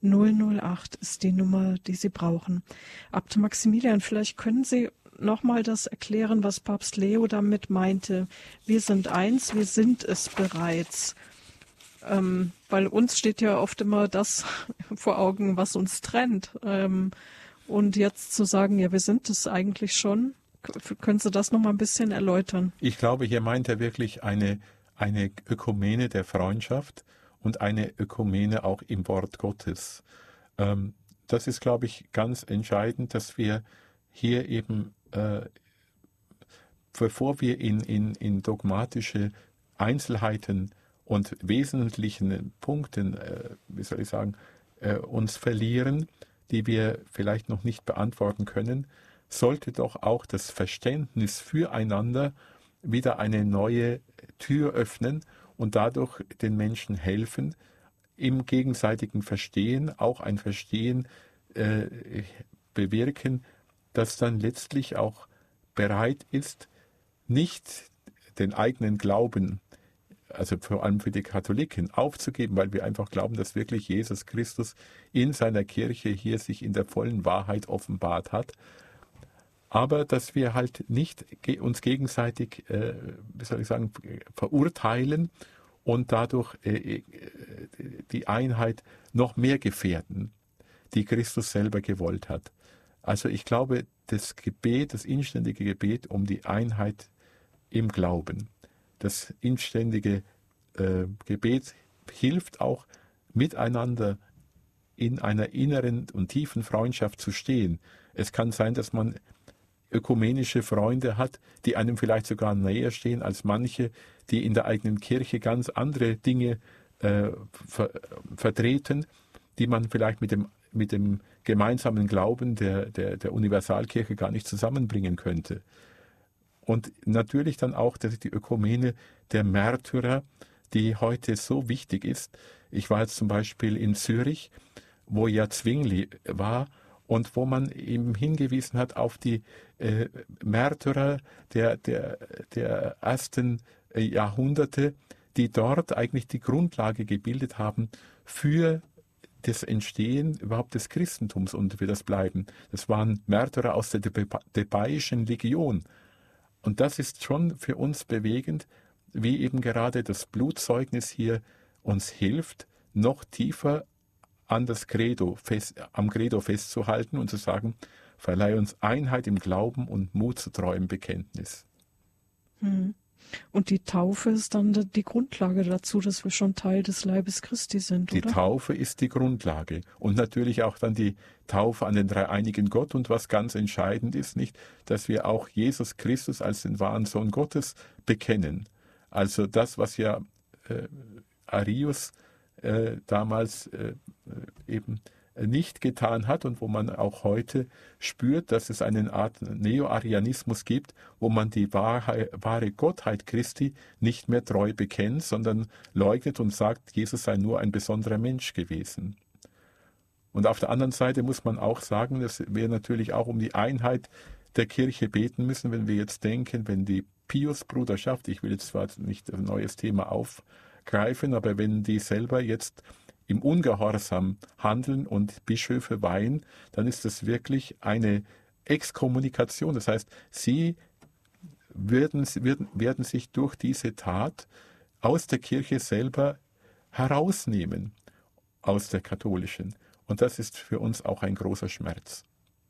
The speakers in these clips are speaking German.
008 ist die Nummer, die Sie brauchen. Abt Maximilian, vielleicht können Sie nochmal das erklären, was Papst Leo damit meinte. Wir sind eins, wir sind es bereits. Weil uns steht ja oft immer das vor Augen, was uns trennt. Und jetzt zu sagen, ja, wir sind es eigentlich schon, können Sie das nochmal ein bisschen erläutern? Ich glaube, hier meint er wirklich eine Ökumene der Freundschaft und eine Ökumene auch im Wort Gottes. Das ist, glaube ich, ganz entscheidend, dass wir hier eben, bevor wir in dogmatische Einzelheiten und wesentlichen Punkten, uns verlieren, die wir vielleicht noch nicht beantworten können, sollte doch auch das Verständnis füreinander wieder eine neue Tür öffnen und dadurch den Menschen helfen, im gegenseitigen Verstehen auch ein Verstehen bewirken, das dann letztlich auch bereit ist, nicht den eigenen Glauben, also vor allem für die Katholiken, aufzugeben, weil wir einfach glauben, dass wirklich Jesus Christus in seiner Kirche hier sich in der vollen Wahrheit offenbart hat. Aber dass wir halt nicht uns gegenseitig, verurteilen und dadurch die Einheit noch mehr gefährden, die Christus selber gewollt hat. Also ich glaube, das Gebet, das inständige Gebet um die Einheit im Glauben, das inständige Gebet hilft auch, miteinander in einer inneren und tiefen Freundschaft zu stehen. Es kann sein, dass man ökumenische Freunde hat, die einem vielleicht sogar näher stehen als manche, die in der eigenen Kirche ganz andere Dinge vertreten, die man vielleicht mit dem gemeinsamen Glauben der Universalkirche gar nicht zusammenbringen könnte. Und natürlich dann auch die Ökumene der Märtyrer, die heute so wichtig ist. Ich war jetzt zum Beispiel in Zürich, wo ja Zwingli war und wo man eben hingewiesen hat auf die Märtyrer der ersten Jahrhunderte, die dort eigentlich die Grundlage gebildet haben für das Entstehen überhaupt des Christentums und für das Bleiben. Das waren Märtyrer aus der Thebaiischen Legion. Und das ist schon für uns bewegend, wie eben gerade das Blutzeugnis hier uns hilft, noch tiefer am Credo festzuhalten und zu sagen, verleih uns Einheit im Glauben und Mut zu treuem Bekenntnis. Und die Taufe ist dann die Grundlage dazu, dass wir schon Teil des Leibes Christi sind, oder? Die Taufe ist die Grundlage und natürlich auch dann die Taufe an den dreieinigen Gott und was ganz entscheidend ist, nicht, dass wir auch Jesus Christus als den wahren Sohn Gottes bekennen. Also das, was ja Arius damals eben nicht getan hat und wo man auch heute spürt, dass es eine Art Neo-Arianismus gibt, wo man die wahre Gottheit Christi nicht mehr treu bekennt, sondern leugnet und sagt, Jesus sei nur ein besonderer Mensch gewesen. Und auf der anderen Seite muss man auch sagen, dass wir natürlich auch um die Einheit der Kirche beten müssen, wenn wir jetzt denken, wenn die Pius-Bruderschaft, ich will jetzt zwar nicht ein neues Thema aufgreifen, aber wenn die selber jetzt im Ungehorsam handeln und Bischöfe weihen, dann ist das wirklich eine Exkommunikation. Das heißt, sie werden sich durch diese Tat aus der Kirche selber herausnehmen, aus der katholischen. Und das ist für uns auch ein großer Schmerz.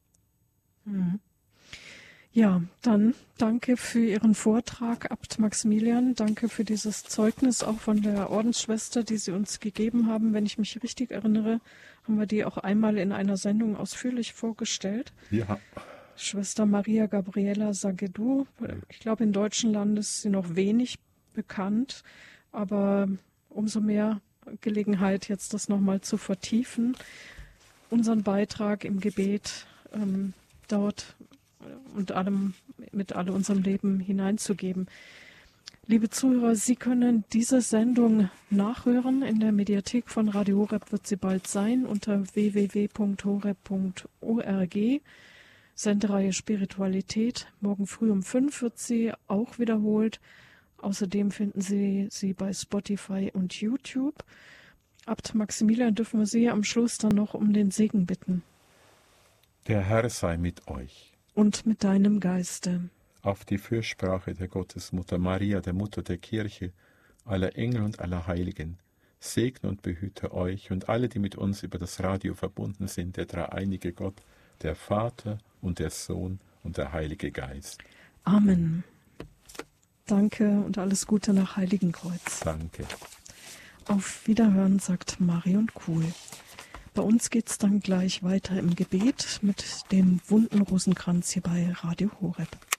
Ja, dann danke für Ihren Vortrag, Abt Maximilian. Danke für dieses Zeugnis auch von der Ordensschwester, die Sie uns gegeben haben. Wenn ich mich richtig erinnere, haben wir die auch einmal in einer Sendung ausführlich vorgestellt. Ja. Schwester Maria Gabriela Sagedou. Ich glaube, in deutschen Land ist sie noch wenig bekannt, aber umso mehr Gelegenheit, jetzt das nochmal zu vertiefen. Unseren Beitrag im Gebet dort und mit all unserem Leben hineinzugeben. Liebe Zuhörer, Sie können diese Sendung nachhören. In der Mediathek von Radio Horeb wird sie bald sein unter www.horeb.org. Sendereihe Spiritualität. Morgen früh um 5 wird sie auch wiederholt. Außerdem finden Sie sie bei Spotify und YouTube. Abt Maximilian, dürfen wir Sie am Schluss dann noch um den Segen bitten. Der Herr sei mit euch. Und mit deinem Geiste. Auf die Fürsprache der Gottesmutter Maria, der Mutter der Kirche, aller Engel und aller Heiligen, segne und behüte euch und alle, die mit uns über das Radio verbunden sind, der dreieinige Gott, der Vater und der Sohn und der Heilige Geist. Amen. Danke und alles Gute nach Heiligenkreuz. Danke. Auf Wiederhören, sagt Marion Kuhl. Bei uns geht's dann gleich weiter im Gebet mit dem Wunden Rosenkranz hier bei Radio Horeb.